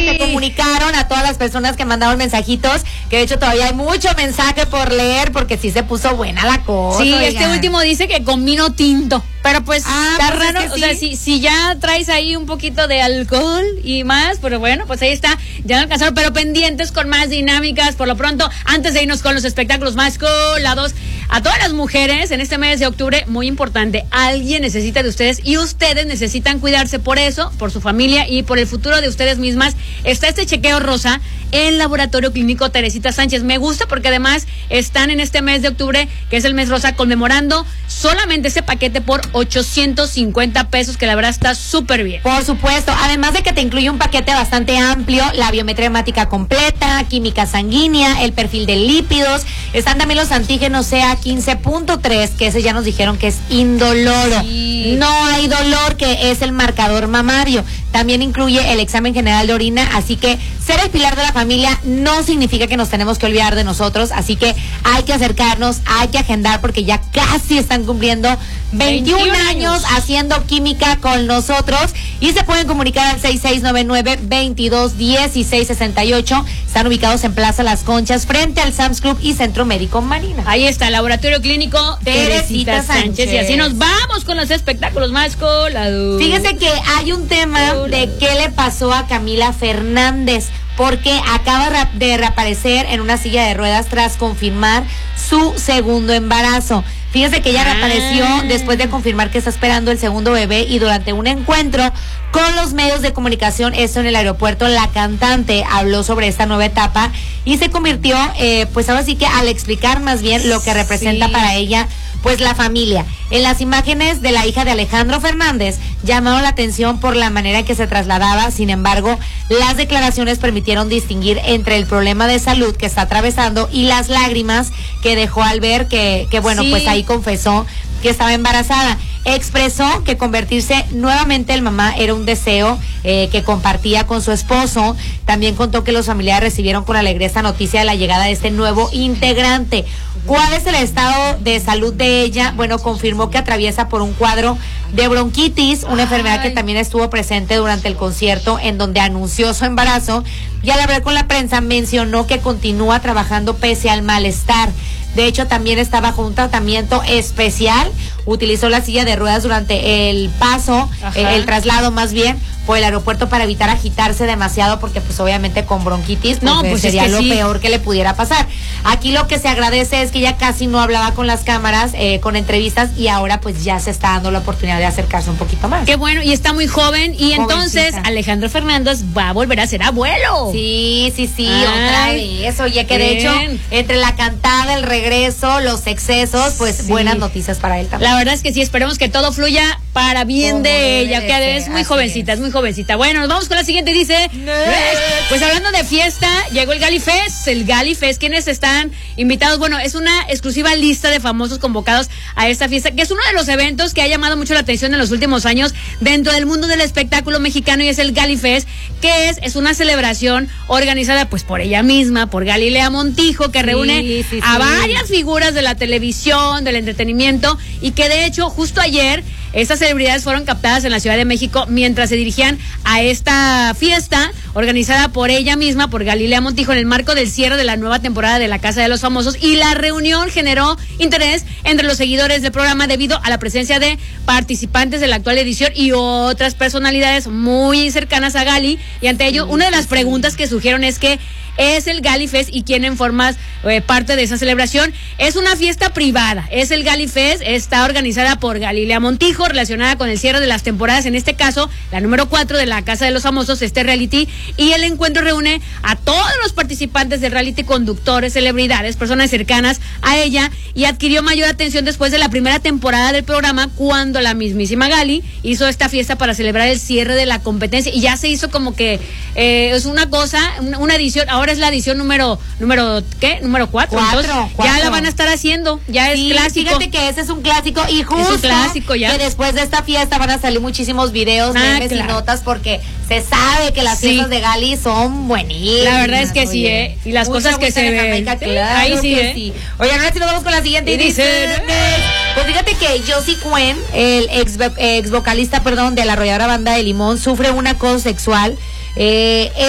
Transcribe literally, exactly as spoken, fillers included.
se comunicaron a todas las personas que mandaron mensajitos, que de hecho todavía hay mucho mensaje por leer, porque sí se puso buena la cosa. Sí, oigan. Este último dice que con vino tinto. Pero pues ah, está pues raro, es que o sí. sea, si, si ya traes ahí un poquito de alcohol y más, pero bueno, pues ahí está, ya no alcanzaron, pero pendientes con más dinámicas por lo pronto, antes de irnos con los espectáculos más colados. A todas las mujeres en este mes de octubre, muy importante, alguien necesita de ustedes y ustedes necesitan cuidarse por eso, por su familia y por el futuro de ustedes mismas. Está este chequeo rosa en Laboratorio Clínico Teresita Sánchez. Me gusta porque además están en este mes de octubre, que es el mes rosa, conmemorando solamente ese paquete por ochocientos cincuenta pesos, que la verdad está súper bien. Por supuesto, además de que te incluye un paquete bastante amplio, la biometría hemática completa, química sanguínea, el perfil de lípidos, están también los antígenos C A quince punto tres, que ese ya nos dijeron que es indoloro. Sí. No hay dolor, que es el marcador mamario. También incluye el examen general de orina, así que ser el pilar de la familia no significa que nos tenemos que olvidar de nosotros, así que hay que acercarnos, hay que agendar, porque ya casi están cumpliendo veintiún años haciendo química con nosotros, y se pueden comunicar al seis seis nueve nueve, veintidós dieciséis sesenta y ocho. Están ubicados en Plaza Las Conchas, frente al Sam's Club y Centro Médico Marina. Ahí está, Laboratorio Clínico Teresita, Teresita Sánchez. Sánchez. Y así nos vamos con los espectáculos más colados. Fíjese que hay un tema de qué le pasó a Camila Fernández, porque acaba de reaparecer en una silla de ruedas tras confirmar su segundo embarazo. Fíjese que ella ah. reapareció después de confirmar que está esperando el segundo bebé, y durante un encuentro con los medios de comunicación, esto en el aeropuerto, la cantante habló sobre esta nueva etapa y se convirtió, eh, pues ahora sí que al explicar más bien lo que representa sí. para ella, pues la familia. En las imágenes de la hija de Alejandro Fernández llamaron la atención por la manera en que se trasladaba. Sin embargo, las declaraciones permitieron distinguir entre el problema de salud que está atravesando y las lágrimas que dejó al ver que, que bueno, sí. pues ahí confesó que estaba embarazada. Expresó que convertirse nuevamente en mamá era un deseo eh, que compartía con su esposo. También contó que los familiares recibieron con alegría esta noticia de la llegada de este nuevo integrante. ¿Cuál es el estado de salud de ella? Bueno, confirmó que atraviesa por un cuadro de bronquitis, una Ay. enfermedad que también estuvo presente durante el concierto en donde anunció su embarazo, y al hablar con la prensa mencionó que continúa trabajando pese al malestar. De hecho, también está bajo un tratamiento especial. Utilizó la silla de ruedas durante el paso, el, el traslado más bien, por el aeropuerto para evitar agitarse demasiado, porque pues obviamente con bronquitis pues, no, pues sería es que lo sí. peor que le pudiera pasar. Aquí lo que se agradece es que ella casi no hablaba con las cámaras, eh, con entrevistas, y ahora pues ya se está dando la oportunidad de acercarse un poquito más. Qué bueno, y está muy joven, y Jovencita. Entonces Alejandro Fernández va a volver a ser abuelo. Sí, sí, sí, Ay, otra vez. Oye, que bien. De hecho, entre la cantada, el regreso, los excesos, pues sí. buenas noticias para él también. La verdad es que sí, esperemos que todo fluya para bien Como de ella, que es muy jovencita, es. es muy jovencita. Bueno, nos vamos con la siguiente, dice, pues hablando de fiesta, llegó el Galifest, el Galifest, ¿quiénes están invitados? Bueno, es una exclusiva lista de famosos convocados a esta fiesta, que es uno de los eventos que ha llamado mucho la atención en los últimos años dentro del mundo del espectáculo mexicano, y es el Galifest, que es, es una celebración organizada pues por ella misma, por Galilea Montijo, que sí, reúne sí, sí. a varias figuras de la televisión, del entretenimiento, y que de hecho justo ayer estas celebridades fueron captadas en la Ciudad de México mientras se dirigían a esta fiesta organizada por ella misma, por Galilea Montijo, en el marco del cierre de la nueva temporada de La Casa de los Famosos, y la reunión generó interés entre los seguidores del programa debido a la presencia de participantes de la actual edición y otras personalidades muy cercanas a Gali, y ante ello una de las preguntas que surgieron es que es el Galifest y quién forma eh, parte de esa celebración. Es una fiesta privada, es el Galifest, está organizada por Galilea Montijo, relacionada con el cierre de las temporadas, en este caso la número cuatro de La Casa de los Famosos, este reality, y el encuentro reúne a todos los participantes del reality, conductores, celebridades, personas cercanas a ella, y adquirió mayor atención después de la primera temporada del programa, cuando la mismísima Gali hizo esta fiesta para celebrar el cierre de la competencia, y ya se hizo como que eh, es una cosa, una, una edición, ahora es la edición número, número, ¿qué? Número cuatro. Cuatro, Entonces, cuatro. Ya la van a estar haciendo, ya sí, es clásico. Fíjate que ese es un clásico, y justo es un clásico ya. que después de esta fiesta van a salir muchísimos videos, ah, memes claro. y notas, porque se sabe que las sí. fiestas de Gali son buenísimas. La verdad es que oye. sí, ¿eh? Y las Mucha cosas que se ven. Claro ahí sí, que ¿eh? sí. Oigan, ahora sí nos vamos con la siguiente. Y dice, pues fíjate que Josie Cuen, el ex, ex vocalista, perdón, de la arrolladora Banda de Limón, sufre un acoso sexual. Eh,